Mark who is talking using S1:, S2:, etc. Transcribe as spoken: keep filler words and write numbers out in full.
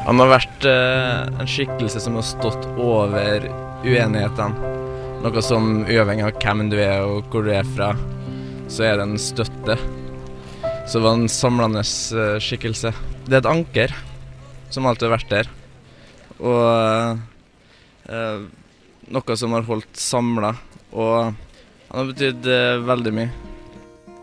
S1: Han har vært eh, en skikkelse som har stått over uenighetene. Noe som uavhengig av hvem du er og hvor du er fra, så er det en støtte. Så det var en samlende eh, skikkelse. Det er et anker som alltid har vært der. Og eh, noe som har holdt samlet. Og han har betydd eh, veldig mye.